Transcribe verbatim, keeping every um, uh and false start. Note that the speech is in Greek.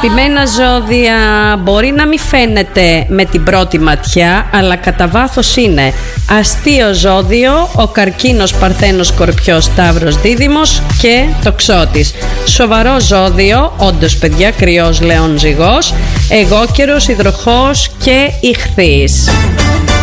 Αγαπημένα ζώδια, μπορεί να μην φαίνεται με την πρώτη ματιά, αλλά κατά βάθος είναι αστείο ζώδιο, ο Καρκίνος, Παρθένος, Σκορπιός, Ταύρος, Δίδυμος και Τοξότης. Σοβαρό ζώδιο, όντως παιδιά, Κρυός, Λέων, Ζυγός, Αιγόκερος, Υδροχόος και Ιχθύης.